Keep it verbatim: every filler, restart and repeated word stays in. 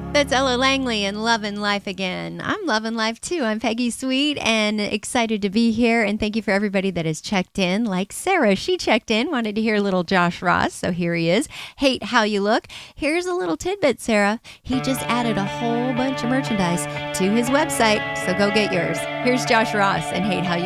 That's Ella Langley and Lovin' Life Again. I'm loving life too. I'm Peggy Sweet and excited to be here. And thank you for everybody that has checked in. Like Sarah, she checked in, wanted to hear a little Josh Ross. So here he is. Hate How You Look. Here's a little tidbit, Sarah. He just added a whole bunch of merchandise to his website. So go get yours. Here's Josh Ross and Hate How You Look.